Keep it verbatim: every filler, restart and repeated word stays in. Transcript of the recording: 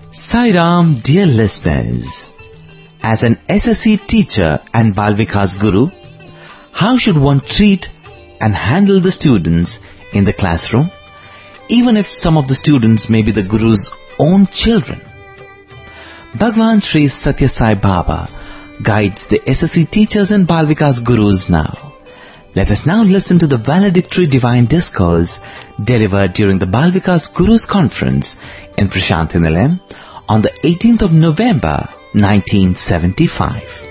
Sai Ram, dear listeners, as an S S C teacher and Bal Vikas Guru, how should one treat and handle the students in the classroom, even if some of the students may be the Guru's own children? Bhagwan Sri Satya Sai Baba guides the S S C teachers and Bal Vikas Gurus now. Let us now listen to the valedictory divine discourse delivered during the Bal Vikas Gurus conference in Prashanthi Nilayam on the eighteenth of November nineteen seventy-five.